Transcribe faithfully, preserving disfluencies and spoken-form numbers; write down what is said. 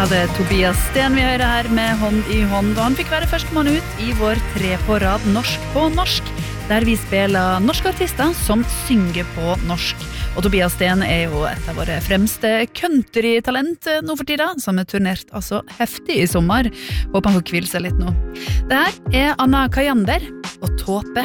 Ja, det er Tobias Sten vi hører her med Hånd i hånd, og han fikk være førstemann ut i vår tre på rad Norsk på norsk, der vi spiller norske artister som synger på norsk. Og Tobias Sten er jo et av våre fremste country-talent nå for tida, som er turnert altså heftig i sommer. Håper han får hvile seg litt nå. Det her er Anna Kajander og Tåpe.